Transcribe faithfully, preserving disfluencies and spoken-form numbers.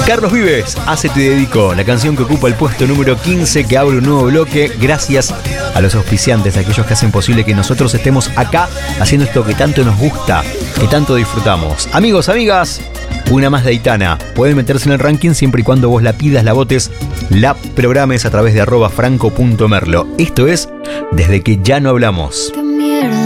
Carlos Vives hace Te Dedico, la canción que ocupa el puesto número quince, que abre un nuevo bloque gracias a los auspiciantes, a aquellos que hacen posible que nosotros estemos acá haciendo esto que tanto nos gusta, que tanto disfrutamos. Amigos, amigas, una más de Aitana. Pueden meterse en el ranking siempre y cuando vos la pidas, la votes, la programes a través de arroba franco punto merlo. Esto es Desde que ya no hablamos.